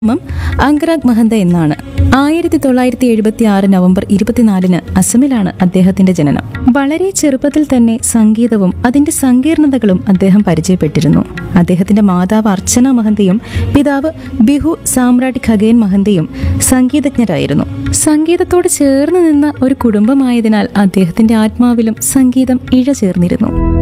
അംഗരാഗ് മഹന്ത എന്നാണ്. 1976 നവംബർ 24 അസമിലാണ് അദ്ദേഹത്തിന്റെ ജനനം. വളരെ ചെറുപ്പത്തിൽ തന്നെ സംഗീതവും അതിന്റെ സങ്കീർണതകളും അദ്ദേഹം പരിചയപ്പെട്ടിരുന്നു. അദ്ദേഹത്തിന്റെ മാതാവ് അർച്ചന മഹന്തയും പിതാവ് ബിഹു സാമ്രാട്ട് ഖഗേൻ മഹന്തയും സംഗീതജ്ഞരായിരുന്നു. സംഗീതത്തോട് ചേർന്ന് നിന്ന ഒരു കുടുംബമായതിനാൽ അദ്ദേഹത്തിന്റെ ആത്മാവിലും സംഗീതം ഇഴചേർന്നിരുന്നു.